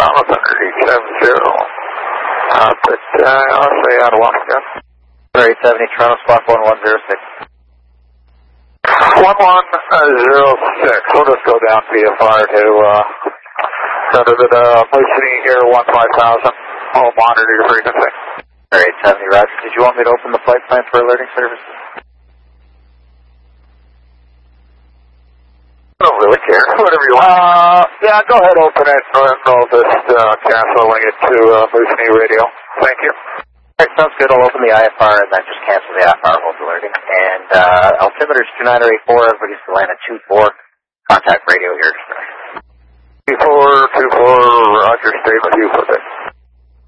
Thomas under 870. But I'll say out of Washington. 870, Toronto, squawk 1106. 1106. We'll just go down VFR to Moosonee here, 15,000. I'll monitor your frequency. 870, Roger. Did you want me to open the flight plan for alerting services? I don't really care. Whatever you want. Yeah, go ahead, open it, and I'll just canceling it to Moosonee Radio. Thank you. All right, sounds good. I'll open the IFR and then just cancel the IFR hold alerting. And altimeter is 2984. Everybody's to land at 24. Contact radio here. 2424, Roger, stay with you for a bit.